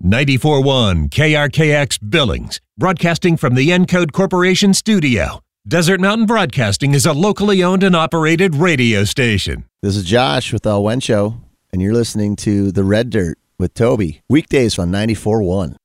94.1 KRKX Billings, broadcasting from the Encode Corporation studio. Desert Mountain Broadcasting is a locally owned and operated radio station. This is Josh with Al Wencho, and you're listening to The Red Dirt with Toby, weekdays on 94.1.